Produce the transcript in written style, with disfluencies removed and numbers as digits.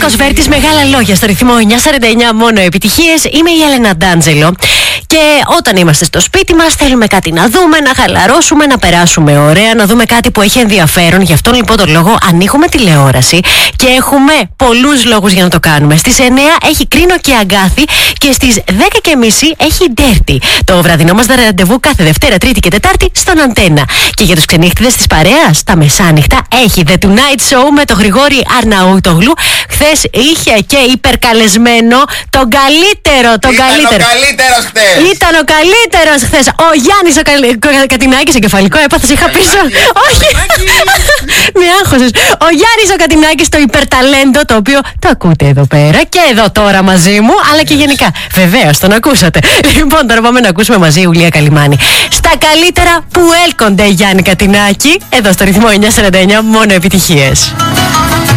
Νίκος Βέρτης, μεγάλα λόγια στο ρυθμό 949, μόνο επιτυχίες. Είμαι η Έλενα Ντάντζελο. Και όταν είμαστε στο σπίτι μας, θέλουμε κάτι να δούμε, να χαλαρώσουμε, να περάσουμε ωραία, να δούμε κάτι που έχει ενδιαφέρον. Γι' αυτόν λοιπόν τον λόγο ανοίγουμε τηλεόραση και έχουμε πολλούς λόγους για να το κάνουμε. Στις 9 έχει Κρίνο και Αγκάθι και στις 10.30 έχει Dirty. Το βραδινό μας ραντεβού κάθε Δευτέρα, Τρίτη και Τετάρτη στον Αντένα. Και για τους ξενύχτιδες της παρέας, τα μεσάνυχτα έχει The Tonight Show με τον Γρηγόρη Αρναούτογλου. Χθες είχε και υπερκαλεσμένο τον καλύτερο. Ήταν ο καλύτερος χθες. Ο Γιάννης ο Κατινάκης, εγκεφαλικό έπαθος είχα πίσω. Όχι, με άγχωσες. Ο Γιάννης ο Κατινάκης, το υπερταλέντο, το οποίο το ακούτε εδώ πέρα και εδώ τώρα μαζί μου, αλλά και γενικά. Βεβαίως, τον ακούσατε. Λοιπόν, τώρα πάμε να ακούσουμε μαζί Ιουλία Καλιμάνη. Στα καλύτερα που έλκονται, Γιάννη Κατινάκη, εδώ στο ρυθμό 949, μόνο επιτυχίες.